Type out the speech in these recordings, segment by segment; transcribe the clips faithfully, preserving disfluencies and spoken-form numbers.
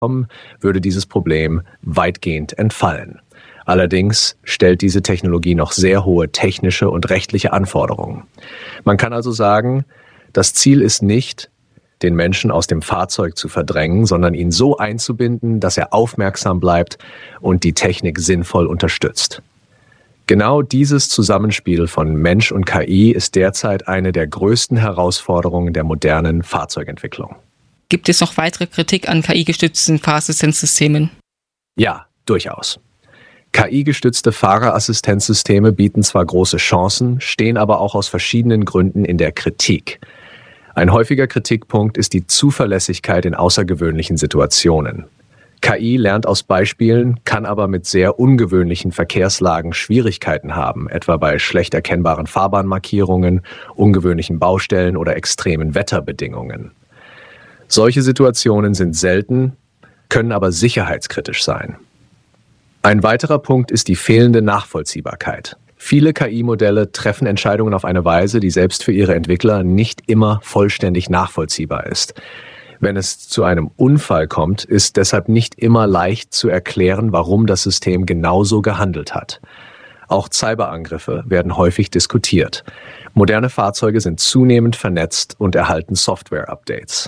würde dieses Problem weitgehend entfallen. Allerdings stellt diese Technologie noch sehr hohe technische und rechtliche Anforderungen. Man kann also sagen, das Ziel ist nicht, den Menschen aus dem Fahrzeug zu verdrängen, sondern ihn so einzubinden, dass er aufmerksam bleibt und die Technik sinnvoll unterstützt. Genau dieses Zusammenspiel von Mensch und K I ist derzeit eine der größten Herausforderungen der modernen Fahrzeugentwicklung. Gibt es noch weitere Kritik an K I-gestützten Fahrassistenzsystemen? Ja, durchaus. K I-gestützte Fahrerassistenzsysteme bieten zwar große Chancen, stehen aber auch aus verschiedenen Gründen in der Kritik. Ein häufiger Kritikpunkt ist die Zuverlässigkeit in außergewöhnlichen Situationen. K I lernt aus Beispielen, kann aber mit sehr ungewöhnlichen Verkehrslagen Schwierigkeiten haben, etwa bei schlecht erkennbaren Fahrbahnmarkierungen, ungewöhnlichen Baustellen oder extremen Wetterbedingungen. Solche Situationen sind selten, können aber sicherheitskritisch sein. Ein weiterer Punkt ist die fehlende Nachvollziehbarkeit. Viele K I-Modelle treffen Entscheidungen auf eine Weise, die selbst für ihre Entwickler nicht immer vollständig nachvollziehbar ist. Wenn es zu einem Unfall kommt, ist deshalb nicht immer leicht zu erklären, warum das System genauso gehandelt hat. Auch Cyberangriffe werden häufig diskutiert. Moderne Fahrzeuge sind zunehmend vernetzt und erhalten Software-Updates.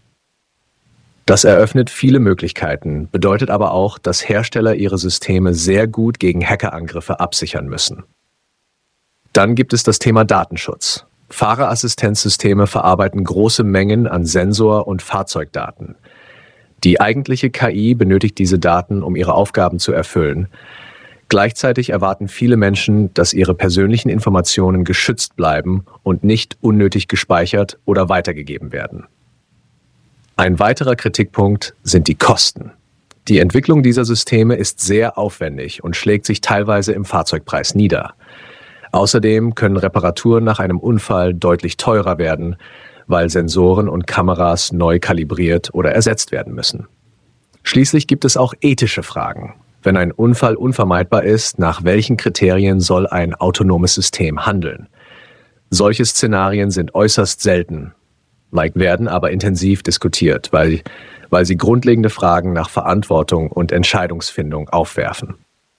Das eröffnet viele Möglichkeiten, bedeutet aber auch, dass Hersteller ihre Systeme sehr gut gegen Hackerangriffe absichern müssen. Dann gibt es das Thema Datenschutz. Fahrerassistenzsysteme verarbeiten große Mengen an Sensor- und Fahrzeugdaten. Die eigentliche K I benötigt diese Daten, um ihre Aufgaben zu erfüllen. Gleichzeitig erwarten viele Menschen, dass ihre persönlichen Informationen geschützt bleiben und nicht unnötig gespeichert oder weitergegeben werden. Ein weiterer Kritikpunkt sind die Kosten. Die Entwicklung dieser Systeme ist sehr aufwendig und schlägt sich teilweise im Fahrzeugpreis nieder. Außerdem können Reparaturen nach einem Unfall deutlich teurer werden, weil Sensoren und Kameras neu kalibriert oder ersetzt werden müssen. Schließlich gibt es auch ethische Fragen. Wenn ein Unfall unvermeidbar ist, nach welchen Kriterien soll ein autonomes System handeln? Solche Szenarien sind äußerst selten, werden aber intensiv diskutiert, weil, weil sie grundlegende Fragen nach Verantwortung und Entscheidungsfindung aufwerfen.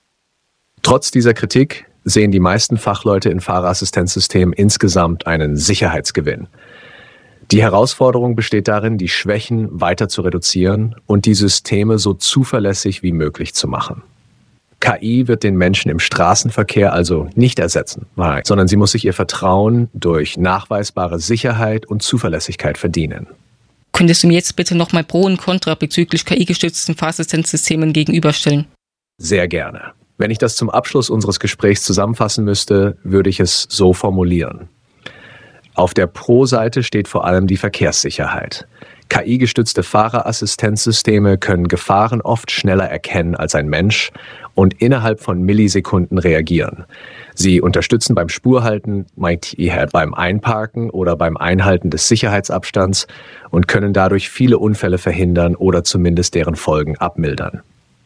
Trotz dieser Kritik sehen die meisten Fachleute in Fahrerassistenzsystemen insgesamt einen Sicherheitsgewinn. Die Herausforderung besteht darin, die Schwächen weiter zu reduzieren und die Systeme so zuverlässig wie möglich zu machen. K I wird den Menschen im Straßenverkehr also nicht ersetzen, sondern sie muss sich ihr Vertrauen durch nachweisbare Sicherheit und Zuverlässigkeit verdienen. Könntest du mir jetzt bitte nochmal Pro und Contra bezüglich K I-gestützten Fahrassistenzsystemen gegenüberstellen? Sehr gerne. Wenn ich das zum Abschluss unseres Gesprächs zusammenfassen müsste, würde ich es so formulieren. Auf der Pro-Seite steht vor allem die Verkehrssicherheit. K I-gestützte Fahrerassistenzsysteme können Gefahren oft schneller erkennen als ein Mensch und innerhalb von Millisekunden reagieren. Sie unterstützen beim Spurhalten, beim Einparken oder beim Einhalten des Sicherheitsabstands und können dadurch viele Unfälle verhindern oder zumindest deren Folgen abmildern.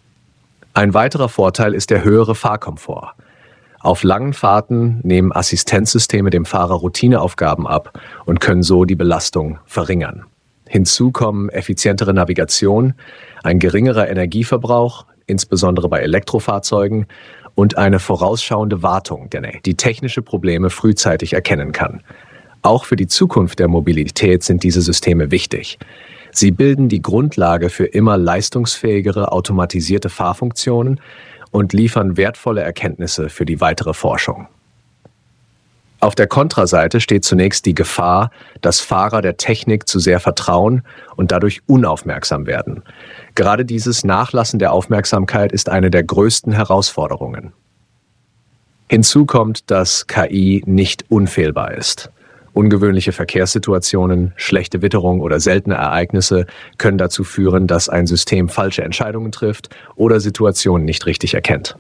Ein weiterer Vorteil ist der höhere Fahrkomfort. Auf langen Fahrten nehmen Assistenzsysteme dem Fahrer Routineaufgaben ab und können so die Belastung verringern. Hinzu kommen effizientere Navigation, ein geringerer Energieverbrauch, insbesondere bei Elektrofahrzeugen, und eine vorausschauende Wartung, die technische Probleme frühzeitig erkennen kann. Auch für die Zukunft der Mobilität sind diese Systeme wichtig. Sie bilden die Grundlage für immer leistungsfähigere automatisierte Fahrfunktionen und liefern wertvolle Erkenntnisse für die weitere Forschung. Auf der Kontraseite steht zunächst die Gefahr, dass Fahrer der Technik zu sehr vertrauen und dadurch unaufmerksam werden. Gerade dieses Nachlassen der Aufmerksamkeit ist eine der größten Herausforderungen. Hinzu kommt, dass K I nicht unfehlbar ist. Ungewöhnliche Verkehrssituationen, schlechte Witterung oder seltene Ereignisse können dazu führen, dass ein System falsche Entscheidungen trifft oder Situationen nicht richtig erkennt.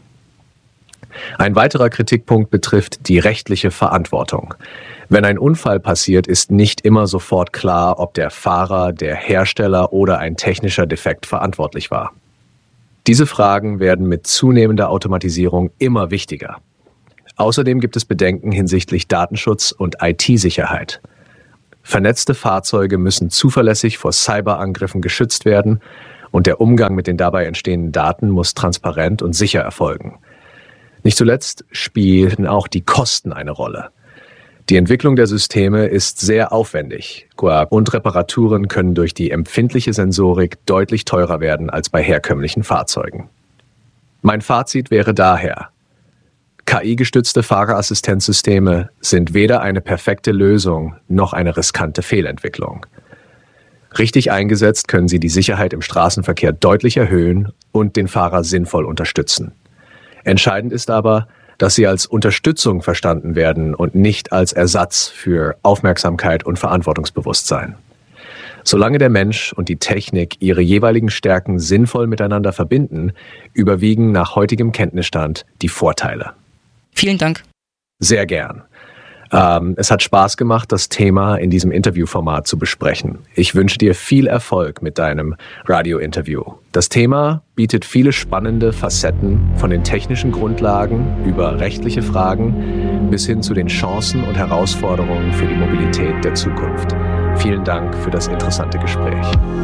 Ein weiterer Kritikpunkt betrifft die rechtliche Verantwortung. Wenn ein Unfall passiert, ist nicht immer sofort klar, ob der Fahrer, der Hersteller oder ein technischer Defekt verantwortlich war. Diese Fragen werden mit zunehmender Automatisierung immer wichtiger. Außerdem gibt es Bedenken hinsichtlich Datenschutz und I T-Sicherheit. Vernetzte Fahrzeuge müssen zuverlässig vor Cyberangriffen geschützt werden Und der Umgang mit den dabei entstehenden Daten muss transparent und sicher erfolgen. Nicht zuletzt spielen auch die Kosten eine Rolle. Die Entwicklung der Systeme ist sehr aufwendig und Reparaturen können durch die empfindliche Sensorik deutlich teurer werden als bei herkömmlichen Fahrzeugen. Mein Fazit wäre daher: K I-gestützte Fahrerassistenzsysteme sind weder eine perfekte Lösung noch eine riskante Fehlentwicklung. Richtig eingesetzt können sie die Sicherheit im Straßenverkehr deutlich erhöhen und den Fahrer sinnvoll unterstützen. Entscheidend ist aber, dass sie als Unterstützung verstanden werden und nicht als Ersatz für Aufmerksamkeit und Verantwortungsbewusstsein. Solange der Mensch und die Technik ihre jeweiligen Stärken sinnvoll miteinander verbinden, überwiegen nach heutigem Kenntnisstand die Vorteile. Vielen Dank. Sehr gern. Ähm, es hat Spaß gemacht, das Thema in diesem Interviewformat zu besprechen. Ich wünsche dir viel Erfolg mit deinem Radiointerview. Das Thema bietet viele spannende Facetten von den technischen Grundlagen über rechtliche Fragen bis hin zu den Chancen und Herausforderungen für die Mobilität der Zukunft. Vielen Dank für das interessante Gespräch.